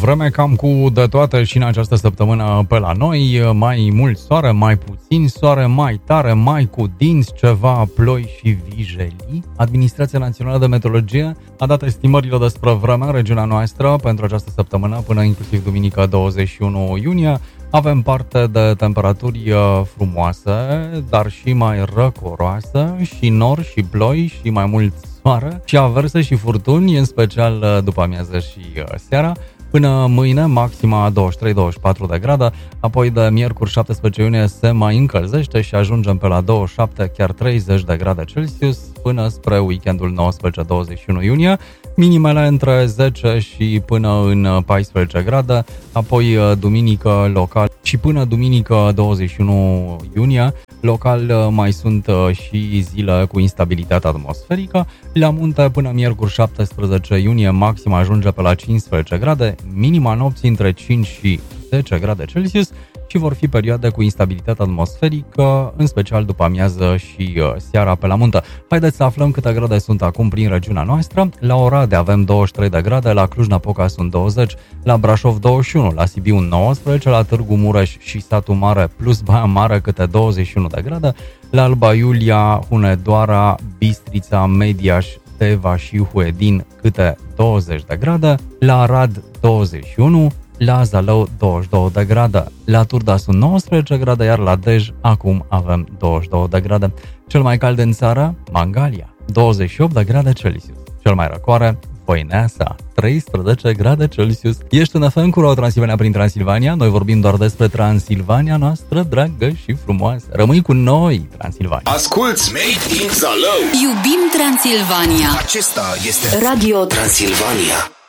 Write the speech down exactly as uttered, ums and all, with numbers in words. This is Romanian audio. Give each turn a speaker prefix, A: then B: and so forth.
A: Vreme cam cu de toate și în această săptămână pe la noi. Mai mult soare, mai puțin soare, mai tare, mai cu dinți, ceva ploi și vijelii. Administrația Națională de Meteorologie a dat estimările despre vreme în regiunea noastră pentru această săptămână până inclusiv duminică douăzeci și unu iunie. Avem parte de temperaturi frumoase, dar și mai răcoroase, și nori și ploi și mai mult soare și averse și furtuni, în special după amiază și seara. Până mâine, maxima douăzeci și trei douăzeci și patru de grade, apoi de miercuri șaptesprezece iunie se mai încălzește și ajungem pe la douăzeci și șapte, chiar treizeci de grade Celsius, până spre weekendul nouăsprezece douăzeci și unu iunie, minimele între zece și până în paisprezece grade, apoi duminică local și până duminică douăzeci și unu iunie, local mai sunt și zile cu instabilitate atmosferică. La munte până miercuri șaptesprezece iunie, maxima ajunge pe la cincisprezece grade, minima nopții între cinci și zece grade Celsius și vor fi perioade cu instabilitate atmosferică, în special după amiază și seara pe la munte. Haideți să aflăm câte grade sunt acum prin regiunea noastră. La Oradea avem douăzeci și trei de grade, la Cluj-Napoca sunt douăzeci, la Brașov douăzeci și unu, la Sibiu nouăsprezece, la Târgu Mureș și Satu Mare plus Baia Mare câte douăzeci și unu de grade, la Alba Iulia, Hunedoara, Bistrița, Mediaș, Teva și Huedin câte douăzeci de grade, la Arad douăzeci și unu, la Zalău douăzeci și două de grade, la Turda sunt nouăsprezece grade, iar la Dej acum avem douăzeci și două de grade. Cel mai cald în țară, Mangalia, douăzeci și opt de grade Celsius. Cel mai răcoare, Voineasa, treisprezece grade Celsius. Ești în F M cu Ro Transilvania prin Transilvania. Noi vorbim doar despre Transilvania noastră dragă și frumoasă. Rămâi cu noi, Transilvania.
B: Asculți Made in Zalău.
C: Iubim Transilvania.
B: Acesta este Radio Transilvania.